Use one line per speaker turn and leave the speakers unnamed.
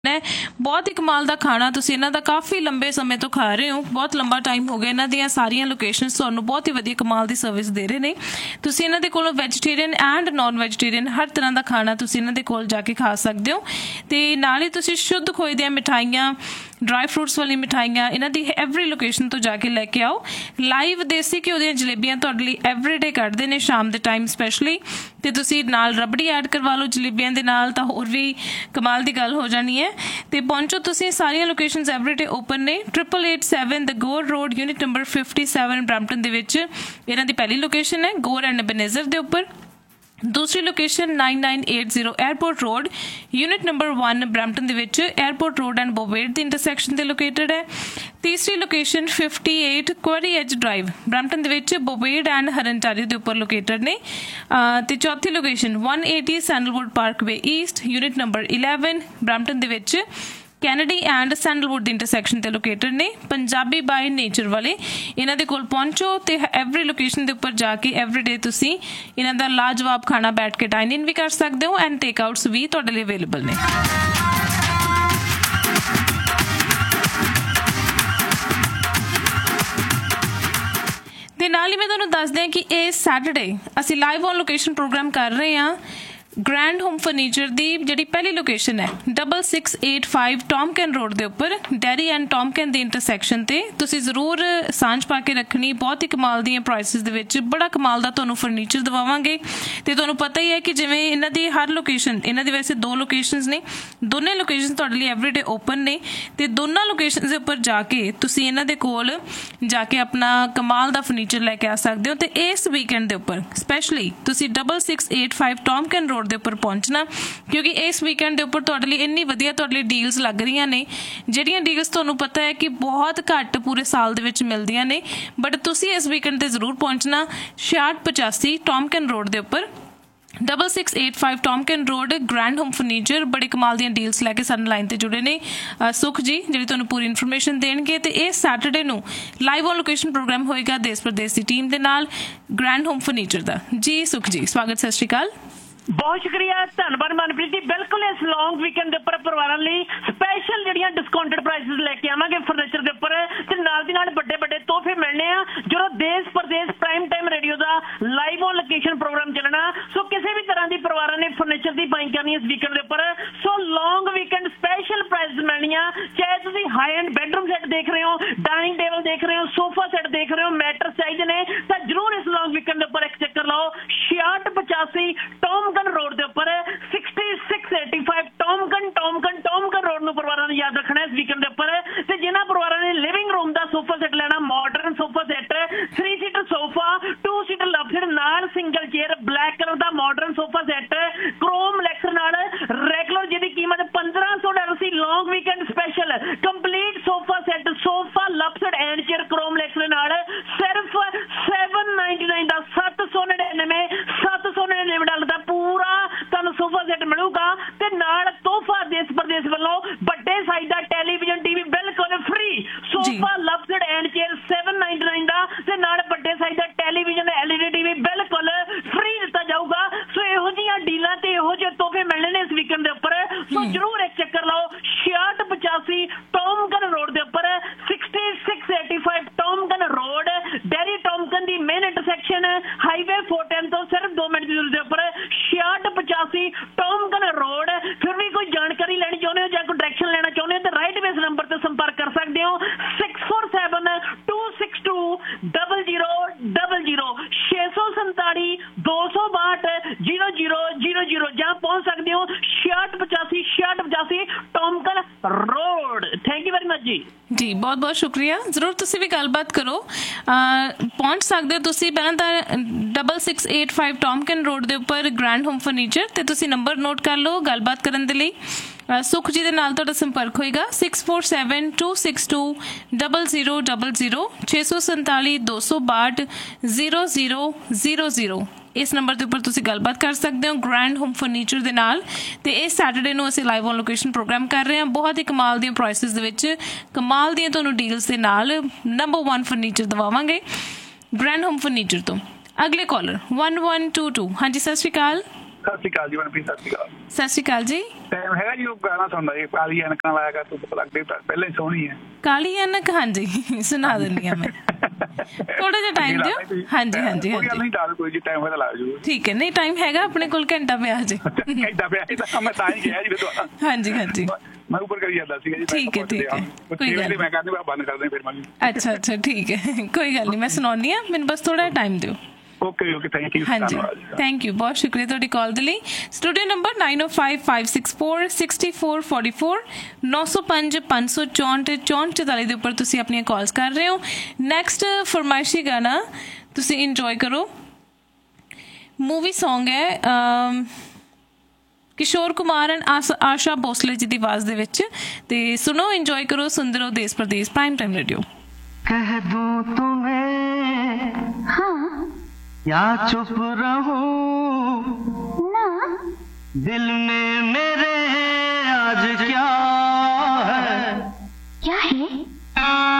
है बहुत ही कमाल का खाना तुसीं इन्हां दा काफ़ी लंबे समय तो खा रहे हो, बहुत लंबा टाइम हो गया। इन्हां दियां सारियां लोकेशनस तुहानूं बहुत ही वधिया कमाल की सर्विस दे रहे ने। तुसीं इन्हां दे कोलों वैजीटेरियन एंड नॉन वैजीटेरियन हर तरह का खाना तुसीं इन्हां दे कोल जाके खा सकते हो। ते नाल ही तुसीं शुद्ध खोए दियां मिठाइयां, ड्राई फ्रूट्स वाली मिठाइयां इन्हां दी एवरी लोकेशन तो जाके लैके आओ। लाइव देसी घ्यो दियां जलेबियां तुहाडे लई एवरीडे कढदे ने शाम दे टाइम स्पैशली। ते तुसीं नाल रबड़ी ऐड करवा लो जलेबियां दे नाल तां होर भी कमाल की गल हो जानी है। ते पहुंचो तुसीं सारियां लोकेशनस एवरीडे ओपन ने। 8887 द गोर रोड यूनिट नंबर 57 ब्रैम्पटन दे विच इन्हां दी पहली लोकेशन है गोर एंड एबेनेज़र दे उपर। दूसरी location 9980 airport road unit number 1 Brampton they which airport road and बोवेट the intersection ते लोकेटेड है। तीसरी location 58 query as drive Brampton they which बोवेट and हरनटारी दे उपर लोकेटेड ने। ते चौथी location 180 sandalwood Parkway east unit number 11 Brampton they which Kennedy and sandalwood the intersection ते located ने। Punjabi by nature वाले इन्हां दे कोल पहुंचो ते एवरी लोकेशन दे उपर जाके एवरीडे तुसीं इन्हां दा लाजवाब खाना बैठ के डाइन इन भी कर सकते हो एंड टेक आउट्स भी तुहाडे लई अवेलेबल ने। ते नाल ही मैं तुहानूं दस दें कि इस सैटरडे असीं लाइव ऑन लोकेशन प्रोग्राम कर रहे हैं ग्रैंड होम फर्नीचर दी जिहड़ी पहली लोकेशन है 6685 टॉमकन रोड दे उपर डेयरी एंड टॉमकन दी इंटरसैक्शन ते तुसीं जरूर सांझ पा के रखनी। बहुत ही कमाल दी प्राइसिस दे विच बड़ा कमाल दा तुहानूं फर्नीचर दवावांगे। ते तुहानूं पता ही है कि जिवें इन्हां दी हर लोकेशन इन्हां दी वैसे 2 लोकेशनस ने, दोने लोकेशन तुहाडे लई एवरीडे ओपन ने। ते दोनों लोकेशन दे उपर जाके तुसीं इन्हां दे कोल जाके अपना कमाल दा फर्नीचर लैके आ सकदे हो। ते इस वीकेंड दे उपर स्पैशली तुसीं 6685 टॉमकन रोड दे उपर पहुंचना क्योंकि इस वीकेंड दे उपर तुहाडे लई इन्नी वधिया तुहाडे लई डील्स लग रही ने जिहड़ियां डील्स तुहानूं पता है कि बहुत घट पूरे साल दे विच मिलदियां ने। बट तुसीं इस वीकेंड ते जरूर पहुंचना 6685 टॉमकन रोड दे उपर 6685 टॉमकन रोड ग्रैंड होम फर्नीचर बड़ी कमाल दी डील्स लैके साडे लाइन ते जुड़े ने सुख जी जिहड़ी तुहानूं पूरी इन्फॉर्मेशन देणगे। ते इस सैटरडे नूं लाइव ऑन लोकेशन प्रोग्राम होएगा देश प्रदेश की टीम दे नाल ग्रैंड होम फर्नीचर दा। जी सुख जी स्वागत, सत श्री अकाल।
बहुत शुक्रिया, धन्यवाद मनप्रीत जी। बिल्कुल इस लॉन्ग वीकेंड के उपर परिवारों लिए स्पैशल जिहड़ियां डिस्काउंटेड प्राइसिस लेके आवांगे फर्नीचर के उपर ते नाल दी नाल बड़े बड़े तोहफे मिलने आ जो देश प्रदेश प्राइम टाइम रेडियो का लाइव ऑन लोकेशन प्रोग्राम चलना। सो किसी भी तरह की परिवारों ने फर्नीचर की बाइंग करनी इस वीकेंड के उपर। So long weekend special price मिलनियां, चाहे तुसीं हाई एंड बेडरूम सैट देख रहे हो, डाइनिंग टेबल देख रहे हो, सोफा सैट देख रहे हो, मैट्रेस चाहिए ने तो जरूर इस लॉन्ग वीकेंड के उपर एक चक्कर लाओ। 6685 टॉमकन रोड के उपर 6685 टॉमकन रोड नूं परिवारां ने याद रखना इस वीकेंड के उपर। ते जिन्हां परिवारां ने लिविंग रूम का सोफा सैट लेना, modern sofa set 3 seater sofa 2 seater लफड़ नाल सिंगल चेयर ब्लैक कलर का मॉडर्न सोफा सैट क्रोम लैक्सर नाल रेगुलर जिहदी कीमत $1500 सी long weekend special complete sofa set sofa लफड़ and chair Chrome लैक्सर नाल सिर्फ $799 दा $799 दा पूरा तुहानूं सोफा सैट मिलूगा। ते नाल तोहफा देश प्रदेश वालों बड़े साइज दा टेलीविजन टीवी बिल्कुल फ्री सोफा लफड़ एंड चेयर $799 दा ते नाल बड़े साइज दा टेलीविजन LED टीवी बिल्कुल फ्री दिता जाऊगा। सो इहो जिहियां डीलां ते इहो जिहे तोहफे मिलने ने इस वीकेंड दे उपर। सो जरूर एक चक्कर लाओ 6685 टॉमकन रोड दे उपर 6685 टॉमकन रोड डेयरी टॉमकन दी मेन इंटरसैक्शन हाईवे 410 तो सिर्फ 2 मिनट की दूरी दे उपर 6685 टॉमकन रोड। फिर भी कोई जानकारी लेनी चाहते हो या कोई डायरेक्शन लेना चाहते हो तो राइट वे नंबर पर संपर्क कर सकते हो 6472620000 647 जहाँ पहुंच सकते हो 6685 टॉमकन road. Thank you very much जी।
जी बहुत बहुत शुक्रिया। जरूर तुसी भी गलबात करो, पहुंच सकते हो तुसी पहला तो 6685 टॉमकन रोड के उपर ग्रैंड होम फर्नीचर ते तुसी नंबर नोट कर लो गलबात करने के लिए। सुख जी दे नाल तुहाडा संपर्क होएगा 6472620000 647 262 0000 इस नंबर के उपर तुसी गलबात कर सकते हो ग्रैंड होम फर्नीचर दे नाल। ते इस सैटरडे नूं असीं लाइव ऑन लोकेशन प्रोग्राम कर रहे हैं बहुत ही कमाल दी प्राइसिस दे विच कमाल दी तुहानूं डील्स दे नाल number 1 furniture दवावांगे grand home furniture तो। अगले कॉलर 1122 हाँ जी सत श्री अकाल।
ਸਤਿ ਸ਼੍ਰੀ ਅਕਾਲ ਜੀ ਮਨਪ੍ਰੀਤ, ਸਤਿ ਸ਼੍ਰੀ ਅਕਾਲ।
ਸਤਿ ਸ਼੍ਰੀ ਅਕਾਲ ਜੀ।
ਟਾਈਮ ਹੈਗਾ ਜੀ, ਉਹ ਗਾਣਾ ਸੁਣਦਾ ਜੀ, ਕਾਲੀ ਐਨਕਾਂ ਲਾਇਆ ਕਰ ਤੂੰ, ਲੱਗਦੇ ਪਹਿਲਾਂ ਹੀ ਸੋਹਣੀ ਹੈ।
ਕਾਲੀ ਐਨਕ, ਹਾਂਜੀ ਸੁਣਾ ਦਿੰਦੀ ਹਾਂ ਮੈਂ, ਥੋੜਾ ਜਿਹਾ ਟਾਈਮ ਦਿਓ। ਹਾਂਜੀ ਹਾਂਜੀ
ਕੋਈ ਗੱਲ
ਹਾਂਜੀ
ਨਹੀਂ, ਦੱਸ ਕੋਈ ਜੀ, ਟਾਈਮ ਹੋਇਆ ਤਾਂ ਲਾ ਜੂ।
ਠੀਕ ਹੈ, ਨਹੀਂ ਟਾਈਮ ਹੈਗਾ ਆਪਣੇ ਕੋਲ, ਘੰਟਾ ਪਿਆ ਜੀ।
ਘੰਟਾ ਪਿਆ, ਮੈਂ ਤਾਂ ਹੀ ਕਿਹਾ ਜੀ ਤੁਹਾਨੂੰ।
ਹਾਂਜੀ ਹਾਂਜੀ
ਮੈਂ ਉੱਪਰ ਕਰੀ ਜਾਂਦਾ ਸੀਗਾ ਜੀ।
ਠੀਕ ਹੈ ਠੀਕ ਹੈ, ਕੋਈ ਗੱਲ
ਮੈਂ ਕਹਿੰਦੀ ਮੈਂ ਬੰਦ ਕਰਦੇ ਫਿਰ ਮੈਂ।
ਅੱਛਾ ਅੱਛਾ ਠੀਕ ਹੈ, ਕੋਈ ਗੱਲ ਨਹੀਂ, ਮੈਂ ਸੁਣਾਉਂਦੀ ਹਾਂ, ਮੈਨੂੰ ਬਸ ਥੋੜਾ ਟਾਈਮ ਦਿਓ।
Okay okay, thank you.
ਹਾਂਜੀ ਥੈਂਕ ਯੂ, ਬਹੁਤ ਸ਼ੁਕਰੀਆ ਤੁਹਾਡੀ ਕਾਲ ਦੇ ਲਈ। ਸਟੂਡੀਓ ਨੰਬਰ 9055646444 905 564 6444 ਦੇ ਉੱਪਰ ਤੁਸੀਂ ਆਪਣੀਆਂ ਕਾਲਸ ਕਰ ਰਹੇ ਹੋ। ਨੈਕਸਟ ਫਰਮਾਇਸ਼ੀ ਗਾਣਾ ਤੁਸੀਂ ਇੰਜੋਏ ਕਰੋ, ਮੂਵੀ ਸੌਂਗ ਹੈ किशोर कुमार एंड आशा भोसले जी की आवाज दे विच, ते सुनो, इंजॉय करो, सुनते रहो देश प्रदेश प्राइम टाइम रेडियो।
कह दूं तुम्हें हाँ या चुप रहूं ना, दिल में मेरे आज क्या है, क्या है